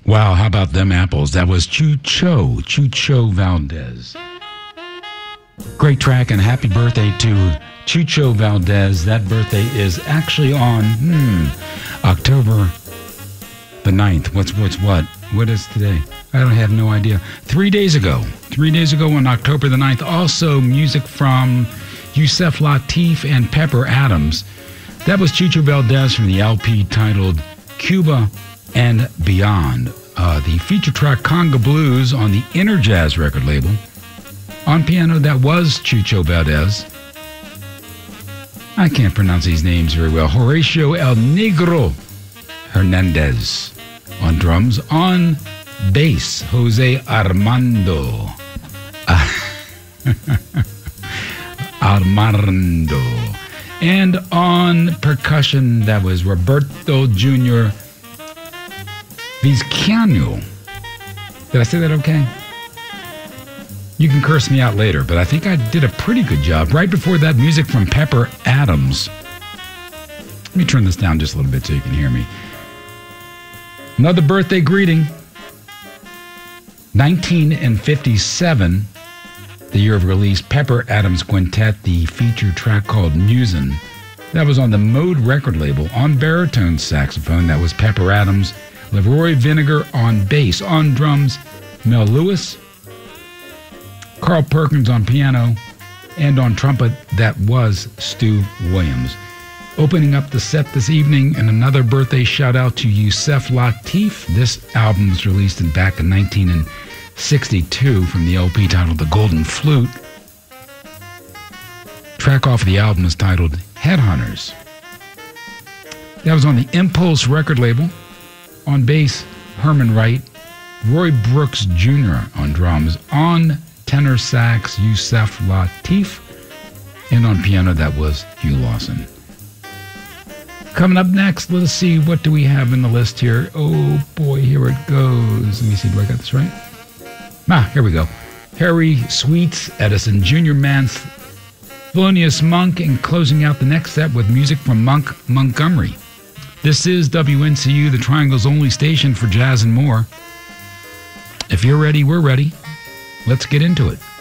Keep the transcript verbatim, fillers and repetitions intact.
Wow, how about them apples? That was Chucho, Chucho Valdez. Great track, and happy birthday to Chucho Valdez. That birthday is actually on hmm, October the ninth. What's what's what? What is today? I don't have no idea. Three days ago. Three days ago on October the ninth. Also music from Yusef Lateef and Pepper Adams. That was Chucho Valdez from the L P titled Cuba and Beyond. Uh, the feature track Conga Blues on the Inner Jazz record label. On piano, that was Chucho Valdez. I can't pronounce these names very well. Horacio El Negro Hernandez on drums. On bass, Jose Armando. Armando. And on percussion, that was Roberto Junior Vizcaino. Did I say that okay? You can curse me out later, but I think I did a pretty good job. Right before that, music from Pepper Adams. Let me turn this down just a little bit so you can hear me. Another birthday greeting. nineteen fifty-seven, the year of release, Pepper Adams Quintet, the feature track called Musin. That was on the Mode record label. On baritone saxophone, that was Pepper Adams. Leroy Vinegar on bass. On drums, Mel Lewis. Carl Perkins on piano. And on trumpet, that was Stu Williams. Opening up the set this evening, and another birthday shout-out to Yusef Lateef. This album was released in, back in nineteen sixty-two from the L P titled The Golden Flute. Track off of the album is titled Headhunters. That was on the Impulse record label. On bass, Herman Wright. Roy Brooks Junior on drums. On tenor sax, Yusef Lateef. And on piano, that was Hugh Lawson. Coming up next, let's see, what do we have in the list here? Oh boy, here it goes. Let me see, do I got this right? Ah, here we go. Harry Sweets, Edison Junior Mance, Thelonious Monk, and closing out the next set with music from Monk Montgomery. This is W N C U, the Triangle's only station for jazz and more. If you're ready, we're ready. Let's get into it.